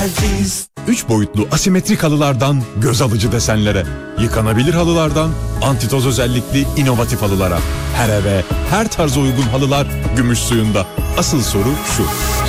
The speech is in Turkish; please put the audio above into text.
3 boyutlu asimetrik halılardan göz alıcı desenlere, yıkanabilir halılardan antitoz özellikli inovatif halılara. Her eve, her tarza uygun halılar gümüş suyunda. Asıl soru şu: